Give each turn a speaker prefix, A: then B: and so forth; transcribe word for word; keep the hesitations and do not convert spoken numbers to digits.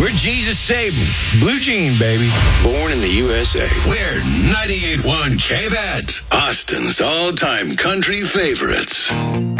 A: We're Jesus saved me. Blue Jean, baby.
B: Born in the U S A.
C: We're ninety-eight point one K V A T, Austin's all-time country favorites.